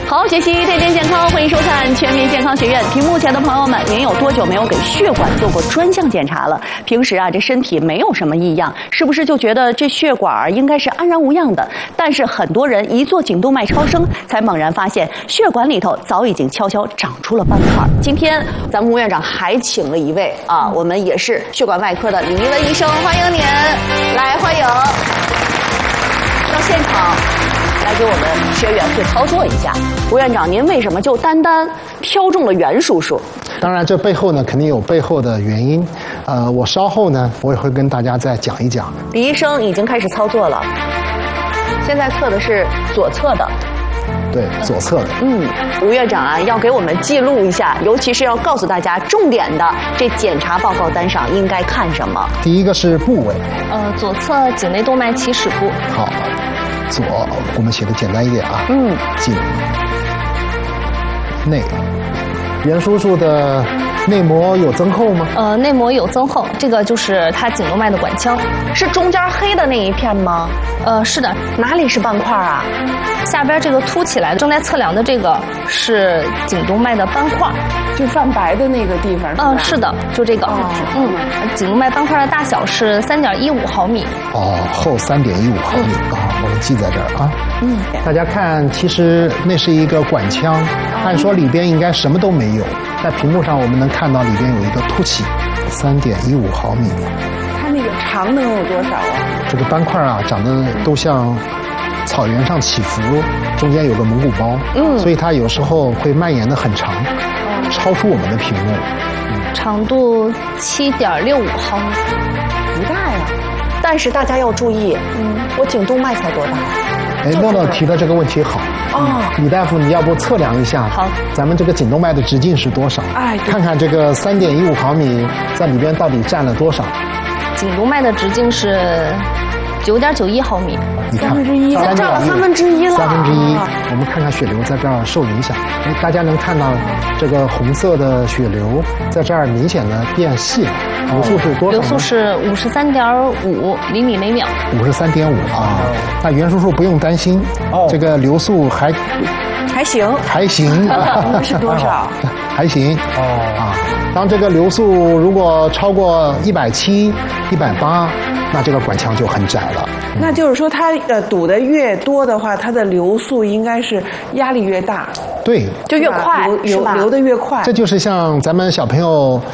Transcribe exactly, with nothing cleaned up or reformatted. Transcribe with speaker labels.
Speaker 1: 好好学习，天天健康，欢迎收看全民健康学院。屏幕前的朋友们，您有多久没有给血管做过专项检查了？平时啊，这身体没有什么异样，是不是就觉得这血管应该是安然无恙的？但是很多人一做颈动脉超声，才猛然发现血管里头早已经悄悄长出了斑块。今天咱们吴院长还请了一位啊，我们也是血管外科的李一文医生，欢迎您，来欢迎到现场。来给我们学员会操作一下，吴院长，您为什么就单单挑中了袁叔叔？
Speaker 2: 当然，这背后呢肯定有背后的原因，呃，我稍后呢我也会跟大家再讲一讲。
Speaker 1: 李医生已经开始操作了，现在测的是左侧的，
Speaker 2: 对，左侧的。
Speaker 1: 嗯，吴院长啊，要给我们记录一下，尤其是要告诉大家重点的，这检查报告单上应该看什么？
Speaker 2: 第一个是部位，
Speaker 3: 呃，左侧颈内动脉起始部。
Speaker 2: 好。左，我们写的简单一点啊。嗯，颈内，袁叔叔的内膜有增厚吗？
Speaker 3: 呃，内膜有增厚，这个就是他颈动脉的管腔，
Speaker 1: 是中间黑的那一片吗？
Speaker 3: 呃，是的。
Speaker 1: 哪里是斑块啊？
Speaker 3: 下边这个凸起来的，正在测量的这个是颈动脉的斑块，
Speaker 4: 就泛白的那个地方。
Speaker 3: 嗯、呃，是的，就这个。哦、嗯，颈动脉斑块的大小是三点一五毫米。
Speaker 2: 哦，厚三点一五毫米啊、嗯哦，我们记在这儿啊。嗯，大家看，其实那是一个管腔，按说里边应该什么都没有，在屏幕上我们能看到里边有一个凸起，三点一五毫米。
Speaker 4: 它那个长能有多少啊？
Speaker 2: 这个斑块啊，长得都像草原上起伏，中间有个蒙古包，嗯，所以它有时候会蔓延得很长，嗯、超出我们的屏幕。
Speaker 3: 嗯、长度七点六五毫米，
Speaker 1: 不大呀。但是大家要注意，嗯，我颈动脉才多大？
Speaker 2: 哎，诺诺提的这个问题好。哦，李大夫，你要不测量一下？
Speaker 3: 好，
Speaker 2: 咱们这个颈动脉的直径是多少？哎，看看这个三点一五毫米在里边到底占了多少？
Speaker 3: 颈动脉的直径是九点九一毫米，
Speaker 2: 你看
Speaker 1: 三分之一，占了三分之一了。
Speaker 2: 三分之一，我们看看血流在这儿受影响。哎，大家能看到这个红色的血流在这儿明显的变细了。流速是多少？
Speaker 3: 流速是五十三点五厘米每秒。
Speaker 2: 五十三点五啊，那袁叔叔不用担心，哦，这个流速还
Speaker 1: 还行，
Speaker 2: 还行。
Speaker 4: 是多少？
Speaker 2: 还行。哦啊，当这个流速如果超过一百七、一百八，那这个管腔就很窄了。
Speaker 4: 那就是说，它呃堵得越多的话，它的流速应该是压力越大。
Speaker 2: 对，
Speaker 1: 就越快，
Speaker 4: 流流流得越快。
Speaker 2: 这就是像咱们小朋友